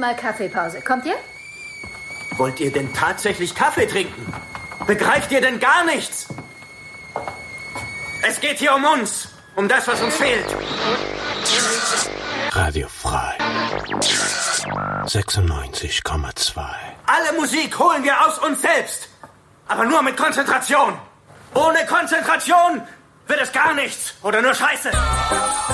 erstmal Kaffeepause. Kommt ihr? Wollt ihr denn tatsächlich Kaffee trinken? Begreift ihr denn gar nichts? Es geht hier um uns. Um das, was uns fehlt. Radio Frei. 96,2. Alle Musik holen wir aus uns selbst. Aber nur mit Konzentration. Ohne Konzentration wird es gar nichts. Oder nur Scheiße.